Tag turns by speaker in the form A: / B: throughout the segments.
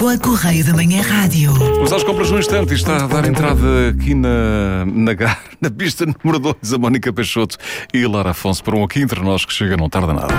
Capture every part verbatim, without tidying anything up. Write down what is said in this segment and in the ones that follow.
A: A Correio da Manhã Rádio.
B: Vamos às compras no instante e está a dar entrada aqui na, na, na pista número dois a Mónica Peixoto e Lara Afonso para um Aqui Entre Nós que chega, não tarda nada.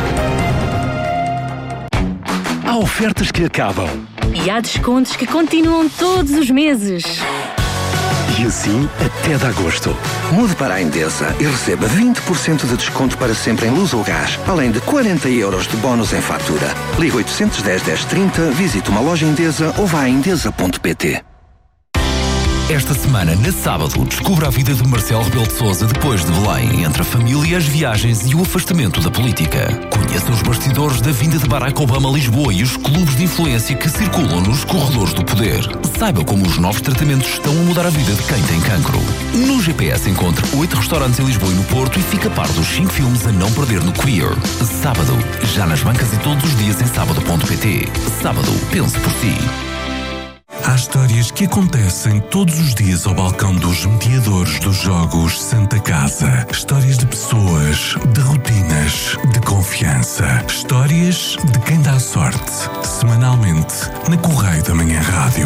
C: Há ofertas que acabam.
D: E há descontos que continuam todos os meses.
C: E assim até de agosto.
E: Mude para a Endesa e receba vinte por cento de desconto para sempre em luz ou gás, além de quarenta euros de bónus em fatura. Ligue oitocentos e dez, dez trinta, visite uma loja Endesa ou vá a endesa ponto pt.
F: Esta semana, na sábado, descubra a vida de Marcelo Rebelo de Sousa depois de Belém, entre a família, as viagens e o afastamento da política. Conheça os bastidores da vinda de Barack Obama a Lisboa e os clubes de influência que circulam nos corredores do poder. Saiba como os novos tratamentos estão a mudar a vida de quem tem cancro. No G P S encontre oito restaurantes em Lisboa e no Porto e fica a par dos cinco filmes a não perder no Queer. Sábado, já nas bancas e todos os dias em sábado ponto pt. Sábado, pense por si.
G: Há histórias que acontecem todos os dias ao balcão dos mediadores dos Jogos Santa Casa. Histórias de pessoas, de rotinas, de confiança. Histórias de quem dá sorte. Semanalmente, na Correio da Manhã Rádio.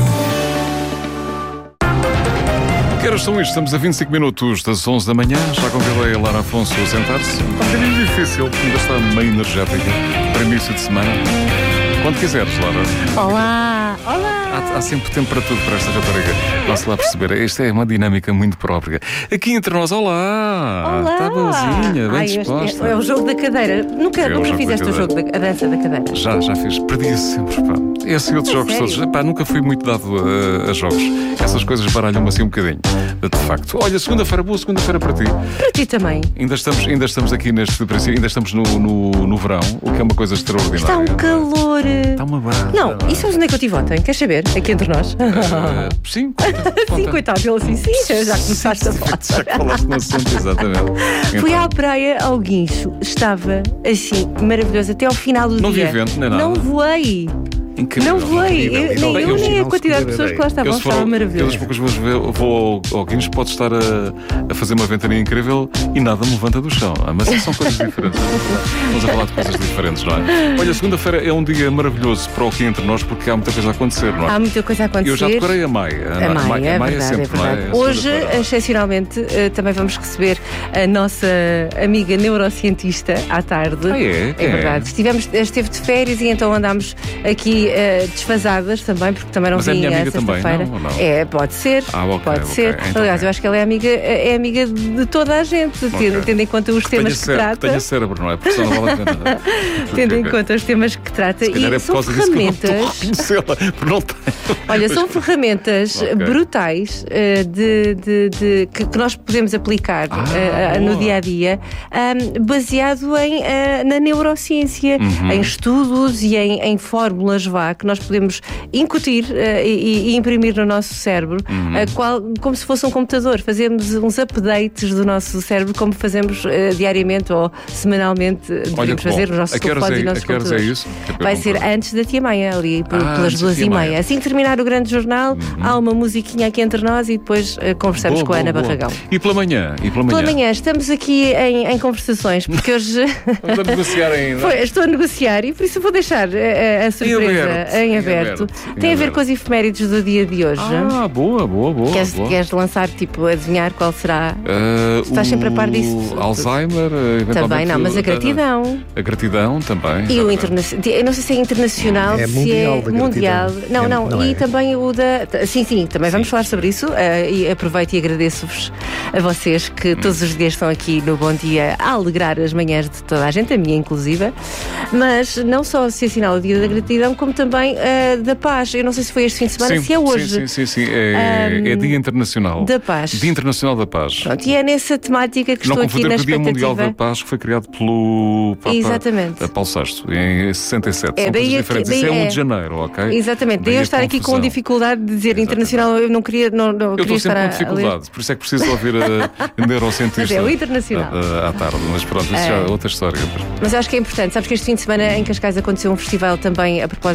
B: Que horas são isto? Estamos a vinte e cinco minutos das onze da manhã. Já convidei a Lara Afonso a sentar-se. É um bocadinho difícil, ainda está meio energética para início de semana. Quando quiseres, Lara.
D: Olá! Olá!
B: Há, há sempre tempo para tudo para esta rapariga. Posso lá perceber. Esta é uma dinâmica muito própria. Aqui entre nós, olá!
D: Olá!
B: Está boazinha, bem
D: Ai,
B: disposta.
D: É, é o jogo da cadeira. Nunca,
B: É o
D: nunca
B: jogo
D: fizeste
B: da
D: o jogo da a dança da cadeira?
B: Já, já fiz. Perdia sempre, pá. Esse e outros
D: A
B: jogos
D: sério?
B: todos. Pá, nunca fui muito dado a, a jogos. Essas coisas baralham-me assim um bocadinho. De facto. Olha, segunda-feira, boa segunda-feira para ti.
D: Para ti também.
B: Ainda estamos, ainda estamos aqui neste princípio, ainda estamos no, no, no verão, o que é uma coisa extraordinária.
D: Está um calor.
B: Está uma barra.
D: Não, e sabes onde é que eu estive ontem? Queres saber? Aqui entre nós.
B: Uh, sim, conta,
D: Sim,
B: conta.
D: coitado, ele assim, sim, já começaste a falar.
B: Já que falaste no assunto, exatamente.
D: Fui
B: Então,
D: à praia ao Guincho, estava assim, maravilhoso, até ao final do
B: Não vi
D: dia.
B: vento, nem nada.
D: Não voei.
B: incrível.
D: Não voei. Eu, nem
B: Bem,
D: eu,
B: eu-
D: nem a
C: não
D: quantidade de
C: se
D: pessoas que lá estavam.
B: Eu, se for
D: Estava
B: ao- eu das
D: maravilhoso.
B: poucas vezes vou, vou ao, ao Guinness, pode estar a, a fazer uma ventania incrível e nada me levanta do chão. Ah, mas são coisas diferentes. Vamos a falar de coisas diferentes, não é? Olha, segunda-feira é um dia maravilhoso para o Aqui Entre Nós porque há muita coisa a acontecer, não é?
D: Há muita coisa a acontecer.
B: Eu já decorei a Maia.
D: A Maia, é
B: Maia
D: verdade,
B: sempre,
D: é verdade.
B: não é?
D: Hoje,
B: Segunda-feira.
D: excepcionalmente, eh, também vamos receber a nossa amiga neurocientista à tarde.
B: Ah, é?
D: É
B: Quem é?
D: verdade. Estivemos, esteve de férias e então andámos aqui eh, desfasadas também, porque também não
B: Mas é
D: vinha
B: minha amiga também,
D: sexta-feira.
B: não, ou não?
D: É, pode ser.
B: Ah, ok,
D: pode
B: ok.
D: ser.
B: Então
D: Aliás,
B: é.
D: eu acho que ela é amiga, é amiga de toda a gente, tendo, tendo em conta os
B: Tenha
D: temas que
B: cérebro,
D: trata.
B: tenha cérebro, não é? Porque senão não vale a pena.
D: Tendo em
B: Ok.
D: conta os temas que trata.
B: Se calhar
D: E
B: é por
D: são
B: causa disso que eu não estou a
D: ferramentas.
B: reconhecê-la, porque não tenho.
D: Olha,
B: Mas-
D: são ferramentas
B: Ok.
D: brutais eh, de, de- de- que, que nós podemos aplicar
B: Ah,
D: eh, no
B: boa.
D: dia a dia, ahm, baseado em, eh, na neurociência,
B: Uhum.
D: em estudos e em, em fórmulas vá, que nós podemos incutir eh, e, e imprimir no nosso cérebro,
B: Uhum.
D: eh, qual- como se fosse um computador. Fazemos uns updates do nosso cérebro, como fazemos eh, diariamente ou semanalmente, eh,
B: Olha
D: devemos
B: que bom.
D: fazer nos nossos
B: A que horas
D: telefones
B: é-
D: e nossos
B: a que horas é
D: computadores.
B: isso? Que é para
D: Vai
B: eu
D: ser
B: comprar.
D: antes da Tia Meia, ali por-
B: Ah,
D: pelas
B: antes da
D: duas
B: Tia
D: e
B: Meia.
D: meia. Assim que terminar o grande jornal, há uma musiquinha aqui entre nós e depois eh, conversamos
B: Boa,
D: com a Ana
B: boa, boa.
D: Barragão.
B: E pela manhã? E pela manhã?
D: Pela manhã estamos aqui em, em conversações, porque hoje
B: Vamos a negociar ainda.
D: foi- estou a negociar e por isso vou deixar eh, a, a surpresa
B: aberto,
D: em
B: em
D: aberto.
B: aberto, em
D: Tem a ver
B: aberto.
D: com as efemérides do dia de hoje.
B: Ah, boa, boa, boa.
D: Queres,
B: boa.
D: queres lançar, tipo, adivinhar qual será?
B: Ah,
D: Estás
B: o
D: sempre a par disso?
B: Alzheimer, eventualmente.
D: Também não, mas a gratidão.
B: A gratidão também.
D: E o
B: já-
D: internacional, eu não sei se é internacional,
C: É
D: se
C: mundial
D: é
C: da
D: mundial.
C: gratidão.
D: Não,
C: É-
D: não,
C: não
D: e
C: é?
D: também o da. Sim, sim, também vamos falar sobre isso. eh, e aproveito e agradeço-vos a vocês que todos os dias estão aqui no Bom Dia a alegrar as manhãs de toda a gente, a minha inclusive. Mas não só se assinala o Dia da Gratidão, como também eh, da Paz. Eu não sei se foi este fim de semana,
B: Sim,
D: se é hoje.
B: Sim, sim, sim. sim. É,
D: Ahm,
B: é Dia Internacional.
D: da Paz.
B: Dia Internacional da Paz.
D: Pronto, e é nessa temática que
B: Não
D: estou aqui
B: confundir
D: na
B: com o Dia
D: expectativa.
B: Mundial da Paz, que foi criado pelo Papa
D: Exatamente.
B: Paulo sexto, em sessenta e sete.
D: É,
B: São
D: daí
B: coisas
D: é que-
B: diferentes.
D: daí
B: Isso é
D: é.
B: um de janeiro, ok?
D: Exatamente, daí
B: Daí
D: eu
B: a
D: estar aqui com
B: confusão.
D: dificuldade de dizer
B: Exatamente.
D: internacional, eu não queria, não, não
B: Eu
D: queria
B: estou
D: estar
B: sempre
D: a,
B: com
D: a ler.
B: dificuldade, por isso é que preciso ouvir a neurocientista.
D: Mas é o internacional.
B: À, à tarde, mas pronto, isso já é outra história.
D: Mas eu acho que é importante. Sabes que este fim de semana em Cascais aconteceu um festival também a propósito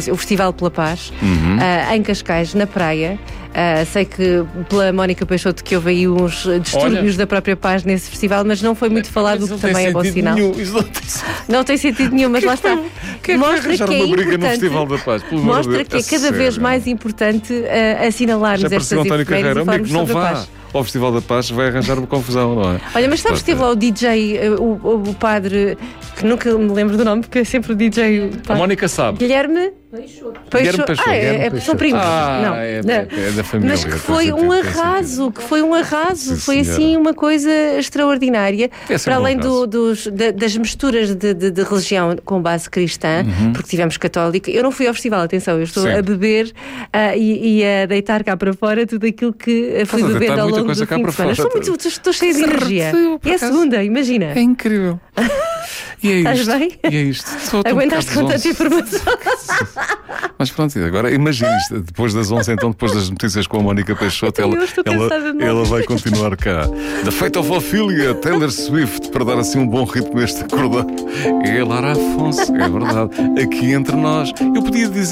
D: negócio, o Festival pela Paz,
B: Uhum.
D: uh, em Cascais, na praia. Uh, sei que pela Mónica Peixoto que houve aí uns distúrbios
B: Olha.
D: da própria paz nesse festival, mas não foi muito falado, o que também é bom sinal.
B: Nenhum. Isso não tem
D: Não tem sentido nenhum, mas lá está.
B: Quem
D: Mostra
B: vai
D: que é
B: uma briga no
D: importante.
B: Festival da Paz? Pelo amor de
D: Mostra
B: Deus.
D: que é
B: A
D: cada vez
B: sério.
D: mais importante uh, assinalarmos
B: Já
D: estas
B: pareceu António
D: efemérides
B: Carreira,
D: e falarmos
B: amigo, não
D: sobre a
B: vá
D: paz.
B: ao Festival da Paz, vai arranjar uma confusão, não é?
D: Olha, mas sabes que teve lá o D J, uh, o, o, o padre, que nunca me lembro do nome, porque é sempre o D J.
B: A Mónica sabe.
D: Guilherme
B: Guilherme
D: Peixoto.
B: Peixoto.
D: Ah, é, é,
C: Guilherme
D: são
C: Peixoto.
D: primos.
B: Ah,
D: não,
B: é,
D: não.
B: é, é da família.
D: Mas que
B: tem
D: foi
B: sentido,
D: um
B: tem
D: arraso, que foi um arraso,
B: Sim,
D: foi
B: senhora.
D: assim uma coisa extraordinária.
B: É sempre
D: Para
B: um
D: além do-
B: arraso.
D: dos, da- das misturas de, de- de religião com base cristã, porque tivemos católica. Eu não fui ao festival, atenção, eu estou
B: Uhum. Sim.
D: a beber ah, e, e a deitar cá para fora tudo aquilo que ah, fui
B: a deitar
D: bebendo ao
B: muita
D: longo
B: coisa
D: do
B: cá
D: fim
B: para
D: de semana.
B: fora.
D: Estou, muito, estou, estou cheia de energia.
B: eu, por
D: E é
B: acaso,
D: segunda, imagina.
B: É incrível. E é
D: Estás
B: isto.
D: bem?
B: E é isto. Estou- estou um
D: Aguentaste
B: bocado
D: com tanta
B: zonzo.
D: informação.
B: Mas pronto, agora imagina isto. Depois das onze, então, depois das notícias com a Mónica Peixoto,
D: Eu
B: ela,
D: estou
B: ela,
D: cansada de
B: ela
D: nós.
B: vai continuar cá. The Fate of Ophelia, Taylor Swift, para dar assim um bom ritmo a este acordão. É Lara Afonso, é verdade. Aqui entre nós. Eu podia dizer.